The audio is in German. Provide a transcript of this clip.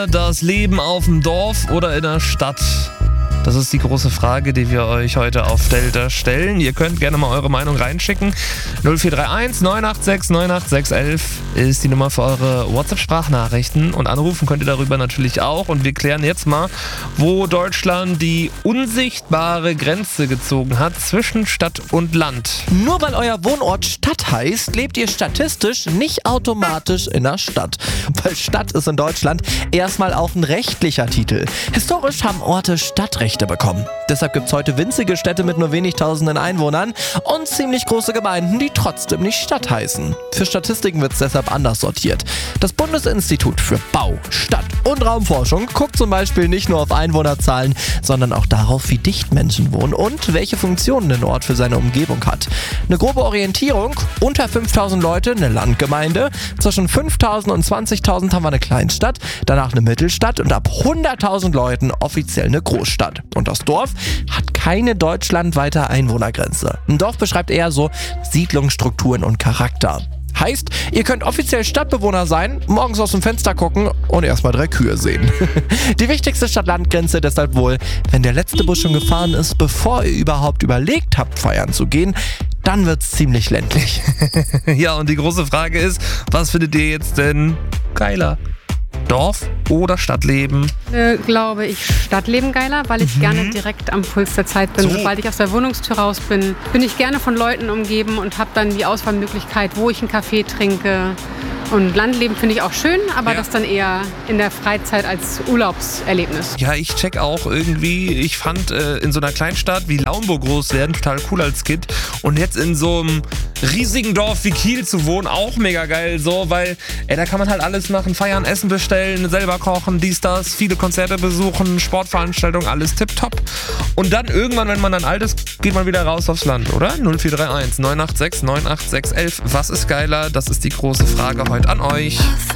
geiler, das Leben auf dem Dorf oder in der Stadt? Das ist die große Frage, die wir euch heute auf Delta stellen. Ihr könnt gerne mal eure Meinung reinschicken. 0431 986 986 11 ist die Nummer für eure WhatsApp-Sprachnachrichten. Und anrufen könnt ihr darüber natürlich auch. Und wir klären jetzt mal, wo Deutschland die unsichtbare Grenze gezogen hat zwischen Stadt und Land. Nur weil euer Wohnort Stadt heißt, lebt ihr statistisch nicht automatisch in der Stadt. Weil Stadt ist in Deutschland erstmal auch ein rechtlicher Titel. Historisch haben Orte Stadtrechte bekommen. Deshalb gibt es heute winzige Städte mit nur wenig tausenden Einwohnern und ziemlich große Gemeinden, die trotzdem nicht Stadt heißen. Für Statistiken wird es deshalb anders sortiert. Das Bundesinstitut für Bau, Stadt und Raumforschung guckt zum Beispiel nicht nur auf Einwohnerzahlen, sondern auch darauf, wie dicht Menschen wohnen und welche Funktionen ein Ort für seine Umgebung hat. Eine grobe Orientierung: unter 5000 Leute eine Landgemeinde, zwischen 5000 und 20.000 haben wir eine Kleinstadt, danach eine Mittelstadt und ab 100.000 Leuten offiziell eine Großstadt. Und das Dorf hat keine deutschlandweite Einwohnergrenze. Ein Dorf beschreibt eher so Siedlungsstrukturen und Charakter. Heißt, ihr könnt offiziell Stadtbewohner sein, morgens aus dem Fenster gucken und erstmal 3 Kühe sehen. Die wichtigste Stadt-Land-Grenze deshalb wohl: wenn der letzte Bus schon gefahren ist, bevor ihr überhaupt überlegt habt, feiern zu gehen, dann wird's ziemlich ländlich. Ja, und die große Frage ist, was findet ihr jetzt denn geiler? Dorf oder Stadtleben? Glaube ich Stadtleben geiler, weil ich gerne direkt am Puls der Zeit bin. So. Sobald ich aus der Wohnungstür raus bin, bin ich gerne von Leuten umgeben und habe dann die Auswahlmöglichkeit, wo ich einen Kaffee trinke. Und Landleben finde ich auch schön, aber das dann eher in der Freizeit als Urlaubserlebnis. Ja, ich check auch irgendwie, ich fand in so einer Kleinstadt wie Laumburg groß werden total cool als Kind. Und jetzt in so einem riesigen Dorf wie Kiel zu wohnen, auch mega geil so, weil da kann man halt alles machen: feiern, Essen bestellen, selber kochen, dies, das, viele Konzerte besuchen, Sportveranstaltungen, alles tipptopp. Und dann irgendwann, wenn man dann alt ist, geht man wieder raus aufs Land, oder? 0431 986 986 11. Was ist geiler? Das ist die große Frage heute an euch.